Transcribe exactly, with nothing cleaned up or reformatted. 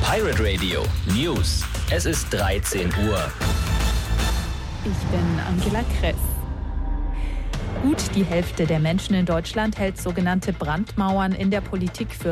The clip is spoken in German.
Pirate Radio News. Es ist dreizehn Uhr. Ich bin Angela Kress. Gut die Hälfte der Menschen in Deutschland hält sogenannte Brandmauern in der Politik für